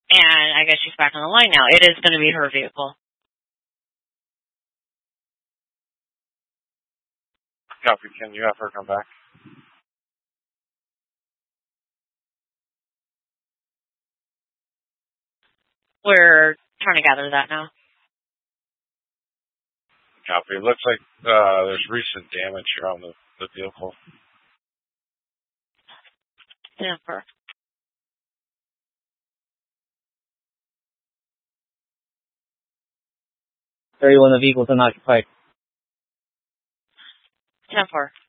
And I guess she's back on the line now. It is going to be her vehicle. Copy. Can you have her come back? We're trying to gather that now. Copy. It looks like there's recent damage here on the vehicle. Jennifer. 31, the vehicle's unoccupied. 10-4.